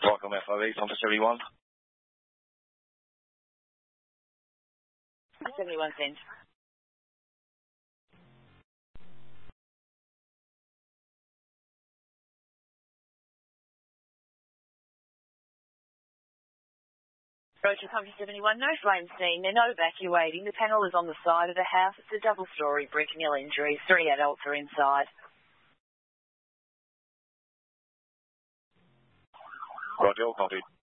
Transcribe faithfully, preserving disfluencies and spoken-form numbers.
Welcome F O E, Thompson seventy-one. seventy-one cent. Roger, Thompson seventy-one, no flames seen. They're not evacuating. The panel is on the side of the house. It's a double-storey brick, nil injuries. Three adults are inside. Roger, all copied.